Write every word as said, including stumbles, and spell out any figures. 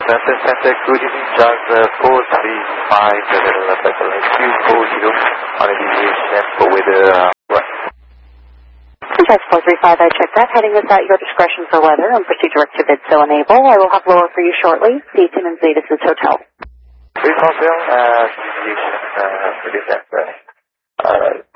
Center Center, good evening, Jazz uh, four three five, uh, Q four zero on a deviation for weather, uh, right. Jazz four three five, I checked that. Heading is at your discretion for weather and proceed direct to bid so enable. I will have lower for you shortly. See you soon in Zetas Hotel. Please hotel, uh, deviation, uh, for this, uh, uh,